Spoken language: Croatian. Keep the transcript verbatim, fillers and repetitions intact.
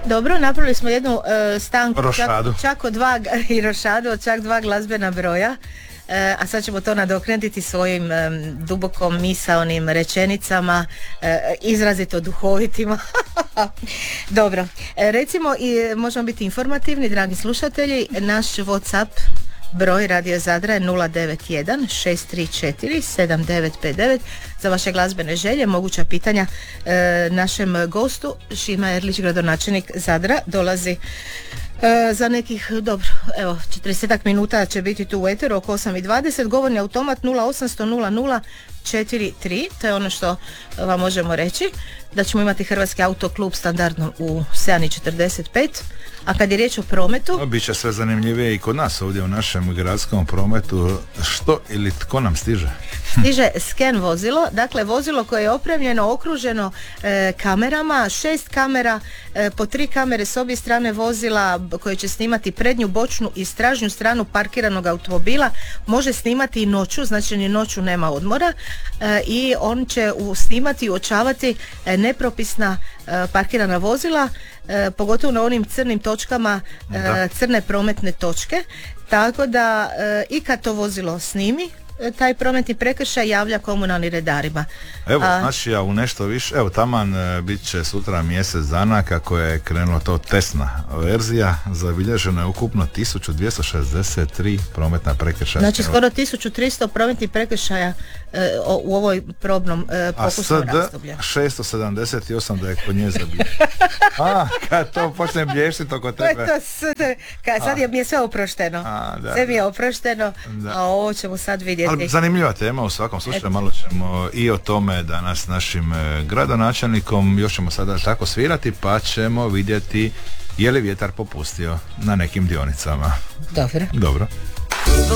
Dobro, napravili smo jednu uh, stanku čak, čak od dva i rošadu od čak dva glazbena broja. Uh, a sad ćemo to nadoknaditi svojim um, dubokom misaonim rečenicama, uh, izrazito duhovitima. Dobro, uh, recimo i možemo biti informativni, dragi slušatelji, naš WhatsApp broj Radio Zadra je nula devet jedan šest tri četiri sedam devet pet devet za vaše glazbene želje, moguća pitanja e, našem gostu. Šima Erlić, gradonačelnik Zadra, dolazi e, za nekih, dobro, evo, četrdeset minuta će biti tu u eteru oko osam i dvadeset. Govorni automat nula osamsto nula nula četiri tri, to je ono što vam možemo reći, da ćemo imati Hrvatski autoklub standardno u sedam i četrdeset pet. A kad je riječ o prometu, biće sve zanimljivije i kod nas ovdje u našem gradskom prometu. Što ili tko nam stiže? Stiže sken vozilo, dakle vozilo koje je opremljeno, okruženo e, kamerama, šest kamera, e, po tri kamere s obje strane vozila koje će snimati prednju, bočnu i stražnju stranu parkiranog automobila. Može snimati i noću, znači ni noću nema odmora, e, i on će u, snimati i uočavati e, nepropisna e, parkirana vozila, e, pogotovo na onim crnim točkama, e, crne prometne točke, tako da e, i kad to vozilo snimi taj prometni prekršaj, javlja komunalnim redarima. Evo, A, znači ja u nešto više, evo taman e, bit će sutra mjesec dana kako je krenulo to testna verzija, zabilježeno je ukupno tisuću dvjesto šezdeset tri prometna prekršaja. Znači skoro tisuću tristo prometnih prekršaja e, o, u ovoj probnom e, pokusnom razdoblju. A S D šesto sedamdeset osam da je kod nje zabilježeno. A, kad to počne blještit oko tebe. To, to, kad, sad je mi je sve oprošteno. A, da, sve mi je oprošteno, da. A ovo ćemo sad vidjeti. Ali zanimljiva tema u svakom slučaju, malo ćemo i o tome danas s našim gradonačelnikom, još ćemo sada tako svirati, pa ćemo vidjeti je li vjetar popustio na nekim dionicama. Dobro. Dobro. Zbog